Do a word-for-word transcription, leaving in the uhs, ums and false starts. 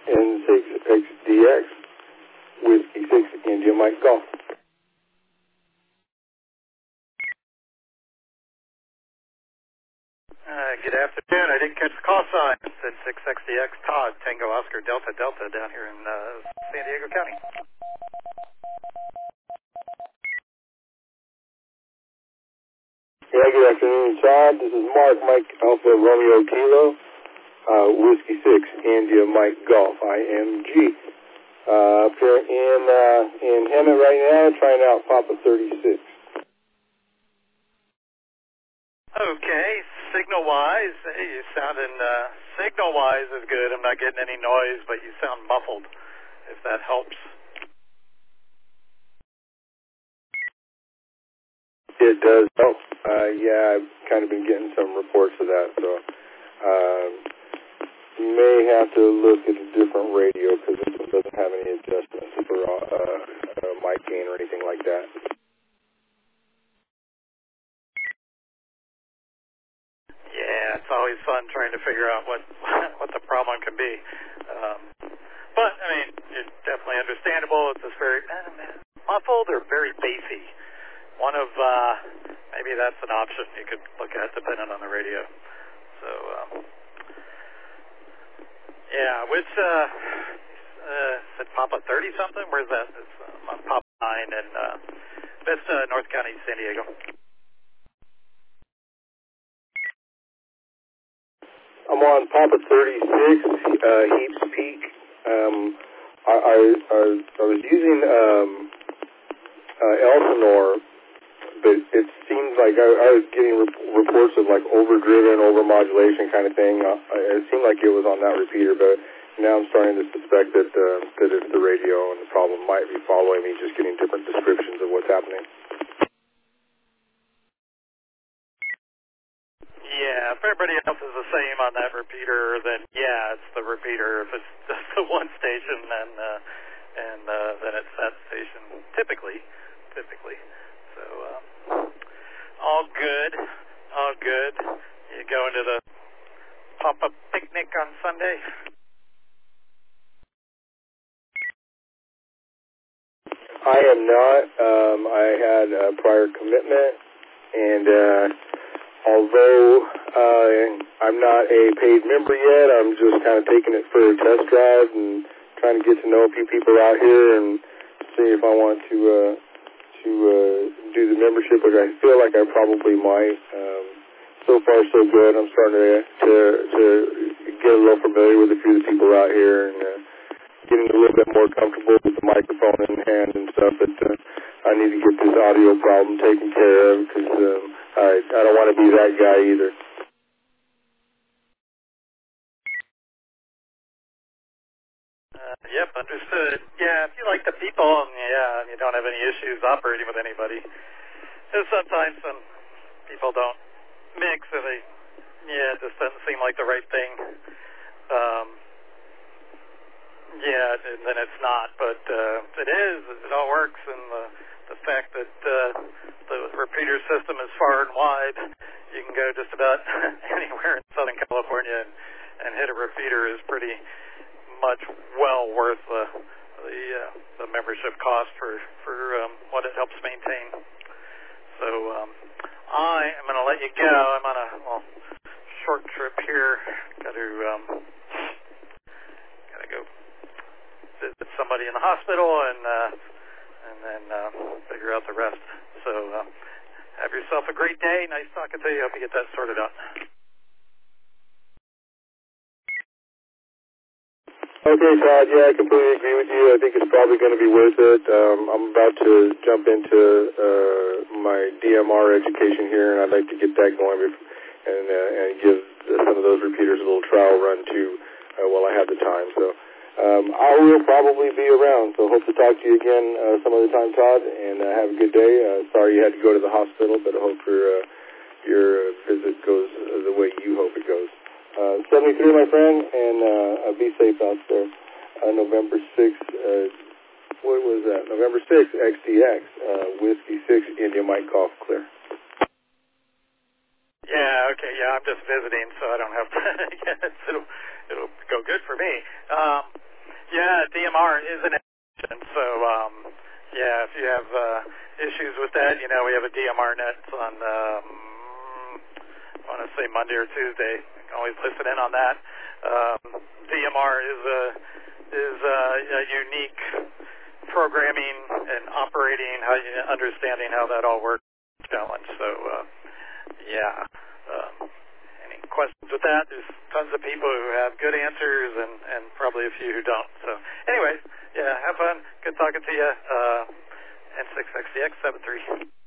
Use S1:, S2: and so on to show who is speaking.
S1: N six X D X, Whiskey six, India Mike Golf.
S2: Uh, good afternoon. I didn't catch the call sign. It said six X D X Todd, Tango Oscar Delta Delta down here in uh, San Diego County.
S1: Yeah, good afternoon, Todd. This is Mark, Mike Alpha Romeo Kilo, uh, Whiskey six, India Mike Golf, I M G. Uh, up here in, uh, in Hemet right now, trying out Papa thirty-six.
S2: Okay, signal-wise, hey, you sounding, uh, signal-wise is good. I'm not getting any noise, but you sound muffled, if that helps.
S1: It does help. Uh, yeah, I've kind of been getting some reports of that, so, um, you may have to look at a different radio because this one doesn't have any adjustments for, uh, uh, mic gain or anything like that.
S2: Yeah, it's always fun trying to figure out what what the problem can be. Um, but, I mean, it's definitely understandable. It's just very muffled or very bassy. One of, uh, maybe that's an option you could look at depending on the radio. So, um, yeah, which, uh, uh, said Papa thirty-something? Where's that? It's um, on Papa nine in uh, Vista, North County, San Diego.
S1: I'm on Papa thirty-six, uh, Heaps Peak. Um, I, I, I, I was using um, uh, Elsinore, but it seems like I, I was getting rep- reports of like overdriven, overmodulation kind of thing. Uh, it seemed like it was on that repeater, but now I'm starting to suspect that uh, that it's the radio, and the problem might be following me, just getting different descriptions of what's happening.
S2: Yeah, if everybody else is the same on that repeater, then yeah, it's the repeater. If it's just the one station, then uh, and uh, then it's that station. Typically, typically. So um, all good, all good. You going to the pop-up picnic on Sunday?
S1: I am not. Um, I had a prior commitment, and uh, although uh, I'm not a paid member yet, I'm just kind of taking it for a test drive and trying to get to know a few people out here and see if I want to uh, to uh, do the membership, which I feel like I probably might. Um, so far, so good. I'm starting to, to to get a little familiar with a few of the people out here and uh, getting a little bit more comfortable with the microphone in hand and stuff. But uh, I need to get this audio problem taken care of because um, I I don't want to be that guy either.
S2: Uh, yep, understood. Yeah, if you like the people, and yeah, and you don't have any issues operating with anybody. There's sometimes some people don't mix, or they, yeah, it just doesn't seem like the right thing. Um, yeah, and then it's not, but uh, it is. It all works, and the the fact that uh, the repeater system is far and wide, you can go just about anywhere in Southern California and, and hit a repeater is pretty much well worth the the, uh, the membership cost for for um, what it helps maintain. So um, I am going to let you go. I'm on a well, short trip here. Got to um, got to go visit somebody in the hospital and uh, and then uh, figure out the rest. So uh, have yourself a great day. Nice talking to you. Hope you get that sorted out.
S1: Okay, Todd, yeah, I completely agree with you. I think it's probably going to be worth it. Um, I'm about to jump into uh, my D M R education here, and I'd like to get that going and, uh, and give some of those repeaters a little trial run, too, uh, while I have the time. So um, I will probably be around, so hope to talk to you again uh, some other time, Todd, and uh, have a good day. Uh, sorry you had to go to the hospital, but I hope your, uh, your visit goes the way you hope it goes. Uh, seventy-three, my friend, and uh, be safe out there. Uh, November sixth, uh, what was that? November sixth, X D X, uh, Whiskey six, India Mike Golf, clear.
S2: Yeah, okay, yeah, I'm just visiting, so I don't have to, yes, it'll, it'll go good for me. Um, Yeah, D M R is an option. So, um, yeah, if you have uh, issues with that, you know, we have a D M R net on, um, I want to say Monday or Tuesday. You can always listen in on that. Um, D M R is a is a, a unique programming and operating, how you understanding how that all works challenge. So, uh, yeah. Um, any questions with that? There's tons of people who have good answers and, and probably a few who don't. So, anyways, yeah, have fun. Good talking to you. Uh, N six X D X seven three.